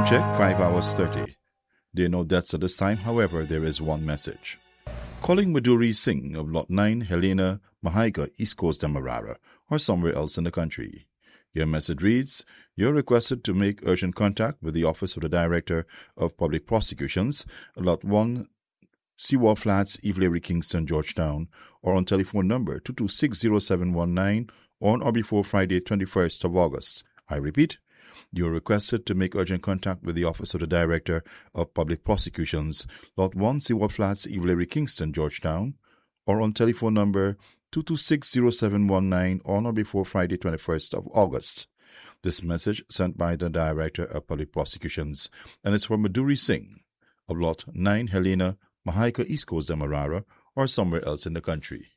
Time check 5 hours 30. There are no deaths at this time, however, there is one message. Calling Madhuri Singh of Lot 9, Helena, Mahaiga, East Coast, Demerara, or somewhere else in the country. Your message reads, you're requested to make urgent contact with the Office of the Director of Public Prosecutions, Lot 1, Seawall Flats, Evelary, Kingston, Georgetown, or on telephone number 2260719 on or before Friday, 21st of August. I repeat, you are requested to make urgent contact with the Office of the Director of Public Prosecutions, Lot 1, Seawall Flats, Evelary, Kingston, Georgetown, or on telephone number 2260719 on or before Friday, 21st of August. This message sent by the Director of Public Prosecutions, and it's for Madhuri Singh of Lot 9, Helena, Mahaiga, East Coast, Demerara, or somewhere else in the country.